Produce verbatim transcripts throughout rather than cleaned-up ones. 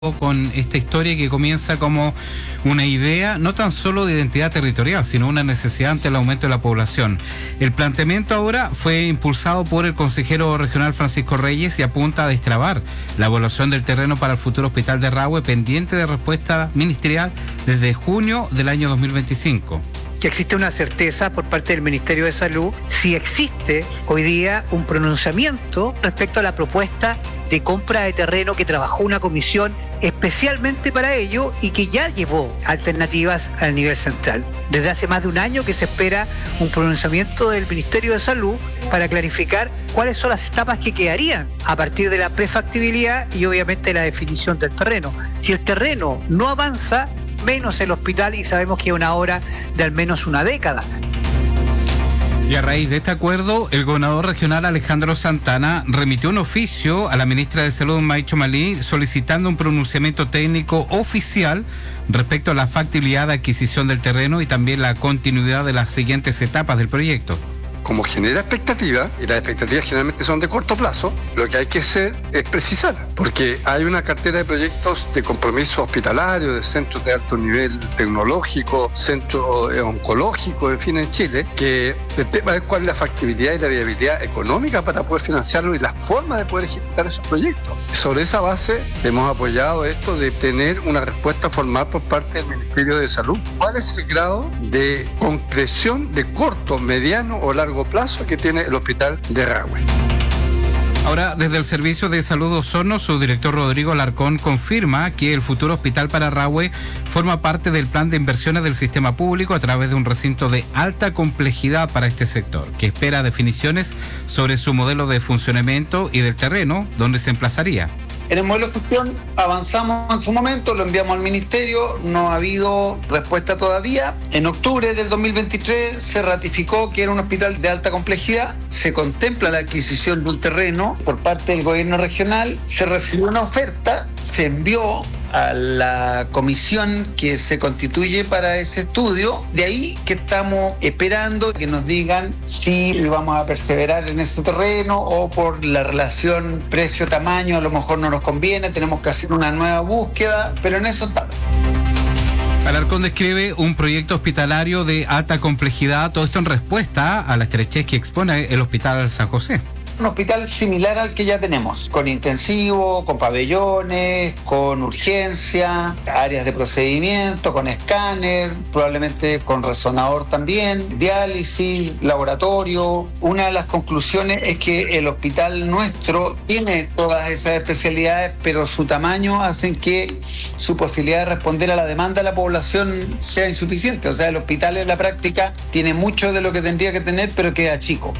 con esta historia que comienza como una idea no tan solo de identidad territorial, sino una necesidad ante el aumento de la población. El planteamiento ahora fue impulsado por el consejero regional Francisco Reyes y apunta a destrabar la evaluación del terreno para el futuro hospital de Rahue, pendiente de respuesta ministerial desde junio del año dos mil veinticinco. Que existe una certeza por parte del Ministerio de Salud si existe hoy día un pronunciamiento respecto a la propuesta de compra de terreno que trabajó una comisión especialmente para ello y que ya llevó alternativas a nivel central. Desde hace más de un año que se espera un pronunciamiento del Ministerio de Salud para clarificar cuáles son las etapas que quedarían a partir de la prefactibilidad y obviamente la definición del terreno. Si el terreno no avanza, menos el hospital, y sabemos que es una obra de al menos una década. Y a raíz de este acuerdo, el gobernador regional Alejandro Santana remitió un oficio a la ministra de Salud, Maicho Malí, solicitando un pronunciamiento técnico oficial respecto a la factibilidad de adquisición del terreno y también la continuidad de las siguientes etapas del proyecto. Como genera expectativa, y las expectativas generalmente son de corto plazo, lo que hay que hacer es precisar, porque hay una cartera de proyectos de compromiso hospitalario, de centros de alto nivel tecnológico, centros oncológicos, en fin, en Chile, que el tema es cuál es la factibilidad y la viabilidad económica para poder financiarlo y la forma de poder ejecutar esos proyectos. Sobre esa base hemos apoyado esto de tener una respuesta formal por parte del Ministerio de Salud. ¿Cuál es el grado de concreción de corto, mediano o largo plazo que tiene el hospital de Rahue? Ahora, desde el Servicio de Salud Osorno, su director Rodrigo Alarcón confirma que el futuro hospital para Rahue forma parte del plan de inversiones del sistema público a través de un recinto de alta complejidad para este sector, que espera definiciones sobre su modelo de funcionamiento y del terreno donde se emplazaría. En el modelo de gestión avanzamos en su momento, lo enviamos al ministerio, no ha habido respuesta todavía. En octubre del dos mil veintitrés se ratificó que era un hospital de alta complejidad, se contempla la adquisición de un terreno por parte del gobierno regional, se recibió una oferta, se envió a la comisión que se constituye para ese estudio, de ahí que estamos esperando que nos digan si vamos a perseverar en ese terreno o por la relación precio-tamaño a lo mejor no nos conviene, tenemos que hacer una nueva búsqueda, pero en eso estamos. Alarcón describe un proyecto hospitalario de alta complejidad, todo esto en respuesta a la estrechez que expone el Hospital San José. Un hospital similar al que ya tenemos, con intensivo, con pabellones, con urgencia, áreas de procedimiento, con escáner, probablemente con resonador también, diálisis, laboratorio. Una de las conclusiones es que el hospital nuestro tiene todas esas especialidades, pero su tamaño hace que su posibilidad de responder a la demanda de la población sea insuficiente. O sea, el hospital en la práctica tiene mucho de lo que tendría que tener, pero queda chico.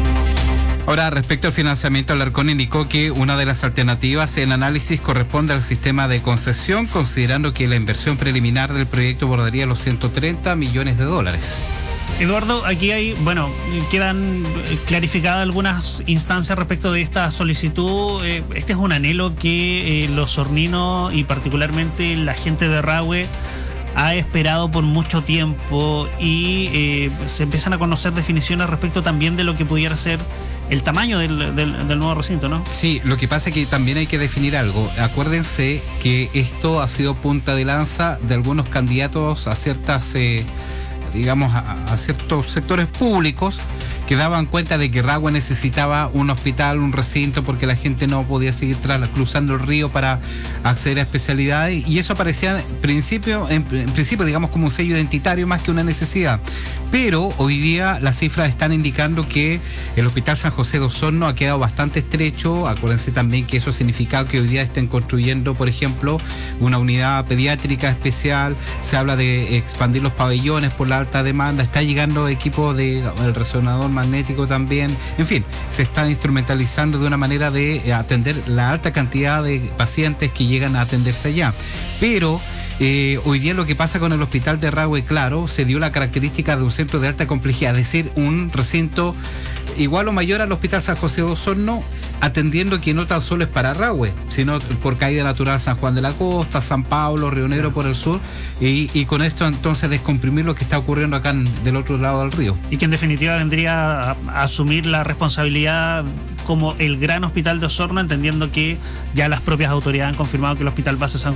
Ahora, respecto al financiamiento, Alarcón indicó que una de las alternativas en análisis corresponde al sistema de concesión, considerando que la inversión preliminar del proyecto bordaría los ciento treinta millones de dólares. Eduardo, aquí hay, bueno, quedan clarificadas algunas instancias respecto de esta solicitud. Este es un anhelo que eh, los osorninos y particularmente la gente de Rahue ha esperado por mucho tiempo y eh, se empiezan a conocer definiciones respecto también de lo que pudiera ser el tamaño del, del, del nuevo recinto, ¿no? Sí, lo que pasa es que también hay que definir algo. Acuérdense que esto ha sido punta de lanza de algunos candidatos a ciertas, eh, digamos, a, a ciertos sectores públicos que daban cuenta de que Rahue necesitaba un hospital, un recinto, porque la gente no podía seguir tras, cruzando el río para acceder a especialidades, y eso aparecía en principio, en, en principio, digamos, como un sello identitario más que una necesidad. Pero hoy día las cifras están indicando que el Hospital San José de Osorno ha quedado bastante estrecho. Acuérdense también que eso ha significado que hoy día estén construyendo, por ejemplo, una unidad pediátrica especial. Se habla de expandir los pabellones por la alta demanda. Está llegando equipo de el resonador magnético también. En fin, se está instrumentalizando de una manera de atender la alta cantidad de pacientes que llegan a atenderse allá. Pero Eh, hoy día lo que pasa con el hospital de Rahue, claro, se dio la característica de un centro de alta complejidad, es decir, un recinto igual o mayor al Hospital San José de Osorno, atendiendo que no tan solo es para Rahue, sino por caída natural San Juan de la Costa, San Pablo, Río Negro por el sur, y, y con esto entonces descomprimir lo que está ocurriendo acá en, del otro lado del río. Y que en definitiva vendría a, a asumir la responsabilidad como el gran hospital de Osorno, entendiendo que ya las propias autoridades han confirmado que el hospital base San